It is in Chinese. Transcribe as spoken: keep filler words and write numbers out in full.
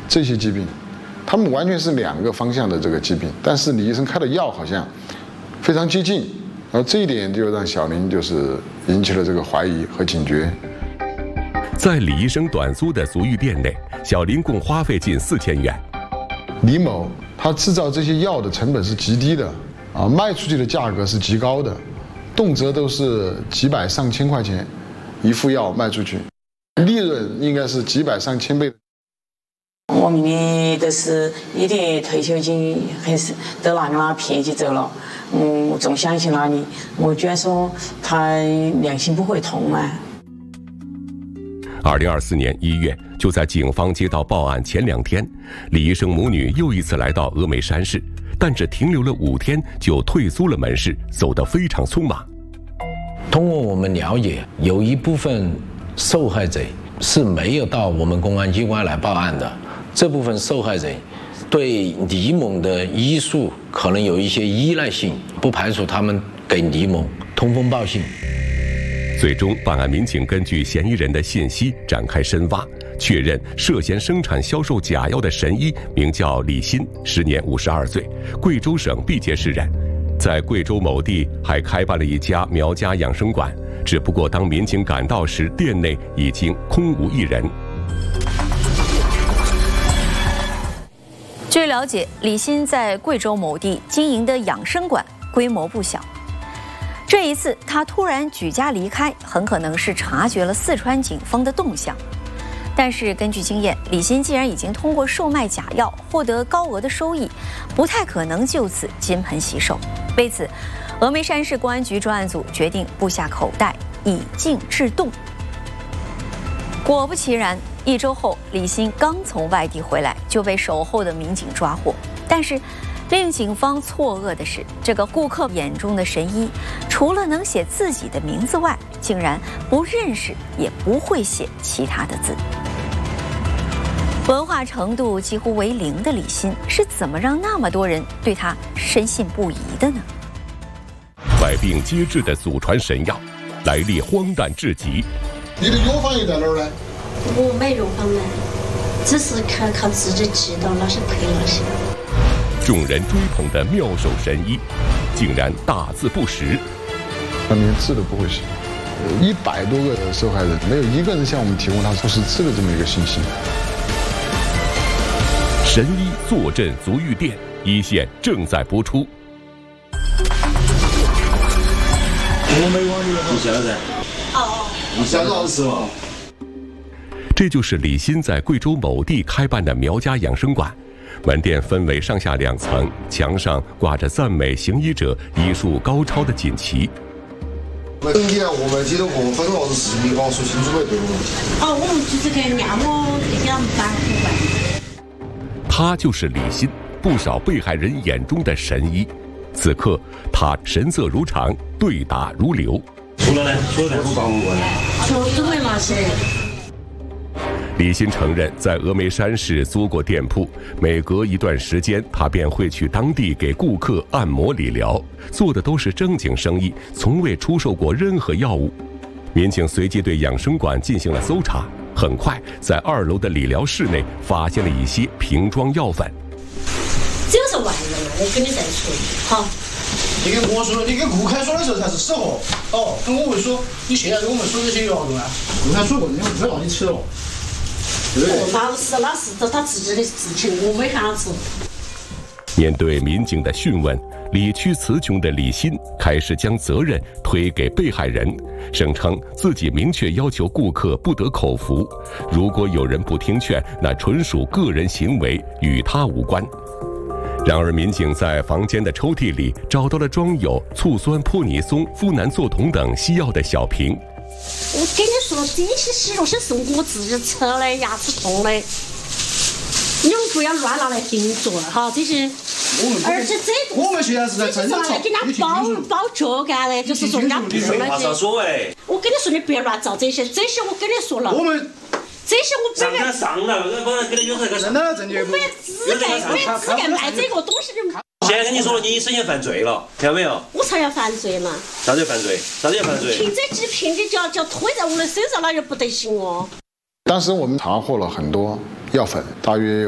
这些疾病，他们完全是两个方向的这个疾病，但是李医生开的药好像非常接近，而这一点就让小林就是引起了这个怀疑和警觉。 在李医生短租的足浴店内，小林共花费近四千元。 李某他制造这些药的成本是极低的啊，卖出去的价格是极高的，动辄都是几百上千块钱一副药卖出去，利润应该是几百上千倍的。 我们的都是一点退休金还是都拿那骗起走了，嗯，我总相信那里，我居然说他良心不会痛啊。 二零二四年一月，就在警方接到报案前两天，李医生母女又一次来到峨眉山市，但只停留了五天就退租了门市，走得非常匆忙。 通过我们了解，有一部分受害者是没有到我们公安机关来报案的，这部分受害者对李某的医术可能有一些依赖性，不排除他们给李某通风报信。 最终，办案民警根据嫌疑人的信息展开深挖，确认涉嫌生产销售假药的神医名叫李鑫，时年五十二岁，贵州省毕节市人，在贵州某地还开办了一家苗家养生馆。只不过当民警赶到时，店内已经空无一人。 据了解，李鑫在贵州某地经营的养生馆规模不小。这一次他突然举家离开，很可能是察觉了四川警方的动向。但是根据经验，李鑫既然已经通过售卖假药获得高额的收益，不太可能就此金盆洗手。为此，峨眉山市公安局专案组决定布下口袋，以静制动。果不其然，一周后，李鑫刚从外地回来，就被守候的民警抓获。但是令警方错愕的是，这个顾客眼中的神医，除了能写自己的名字外，竟然不认识也不会写其他的字。文化程度几乎为零的李鑫，是怎么让那么多人对他深信不疑的呢？ 百病皆治的祖传神药，来历荒诞至极。 你的药方又在哪儿呢？ 我没药方呢，只是靠靠自己记到哪些配哪些。 众人追捧的妙手神医，竟然大字不识， 他连字都不会写。一百多个受害人，没有一个人向我们提供他不识字的这么一个信息。 神医坐镇足浴店，一线正在播出。 我没忘记了，你晓得？哦，你晓得老师吗？ 这就是李鑫在贵州某地开办的苗家养生馆。门店分为上下两层，墙上挂着赞美行医者医术高超的锦旗。 那你来我们接着我们分老师视频告说清楚了对不对？ 哦，我们就是给面膜给他们打出来。 他就是李鑫，不少被害人眼中的神医。此刻，他神色如常，对答如流。 除了呢，除了不帮我， 确实会那些。 李鑫承认在峨眉山市租过店铺，每隔一段时间，他便会去当地给顾客按摩理疗，做的都是正经生意，从未出售过任何药物。民警随即对养生馆进行了搜查，很快在二楼的理疗室内发现了一些瓶装药粉。 这个是万能的，我跟你再说，好。 你跟我说，你跟顾客说的时候才是实货哦，跟我会说，你现在跟我们说这些药用啊？顾客说过，你不要让你吃了。对， 那是那是这他自己的事情，我没看他吃。 面对民警的讯问，理屈词穷的李鑫开始将责任推给被害人，声称自己明确要求顾客不得口服，如果有人不听劝，那纯属个人行为，与他无关。然而，民警在房间的抽屉里找到了装有醋酸泼尼松、呋喃唑酮等西药的小瓶。 我跟你说，这些西药是我自己吃的，牙齿痛的，你们不要乱拿来定做哈。这些，而且这我们现在是在争吵， 给人家包包脚干的，就是说人家病了的。我跟你说，你别乱造这些，这些我跟你说了。 我们。 这些我本来上了，我帮他给他有这个真的证据不？ 我没资格，我没资格卖这个东西的。 现在跟你说了，你涉嫌犯罪了，听到没有？ 我才要犯罪嘛！ 啥叫犯罪？啥叫犯罪？ 凭这几瓶你就要就要推在我的身上，那就不得行哦。 当时我们查获了很多药粉，大约